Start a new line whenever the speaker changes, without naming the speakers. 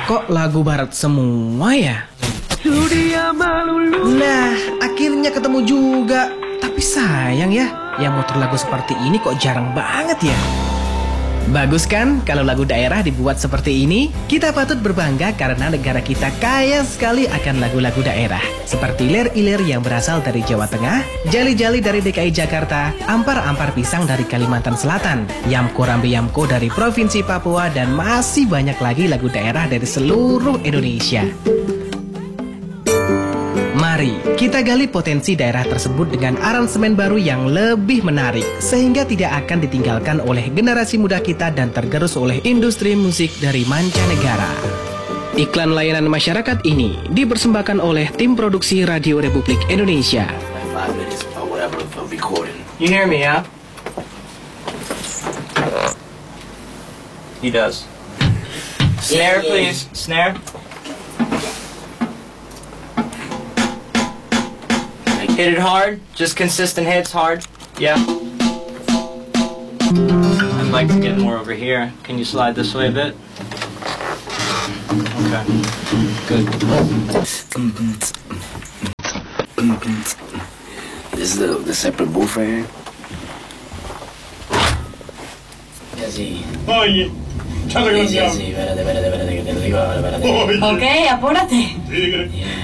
Kok lagu barat semua ya? Nah, akhirnya ketemu juga. Tapi sayang ya, yang muter lagu seperti ini kok jarang banget ya. Bagus kan kalau lagu daerah dibuat seperti ini? Kita patut berbangga karena negara kita kaya sekali akan lagu-lagu daerah. Seperti lir-ilir yang berasal dari Jawa Tengah, jali-jali dari DKI Jakarta, ampar-ampar pisang dari Kalimantan Selatan, yamko rambe yamko dari Provinsi Papua, dan masih banyak lagi lagu daerah dari seluruh Indonesia. Mari kita gali potensi daerah tersebut dengan aransemen baru yang lebih menarik, sehingga tidak akan ditinggalkan oleh generasi muda kita dan tergerus oleh industri musik dari mancanegara. Iklan layanan masyarakat ini dipersembahkan oleh tim produksi Radio Republik Indonesia. You hear me, yeah?
He does. Snare, please. Snare. Hit it hard, just consistent hits hard. Yeah. I'd like to get more over here. Can you slide this way a bit? Okay. Good.
This is the separate booth right here. Así.
Oye, ya te
Así, espérate, que te lo digo ahora, espérate.
Ok, apúrate.
Tigre.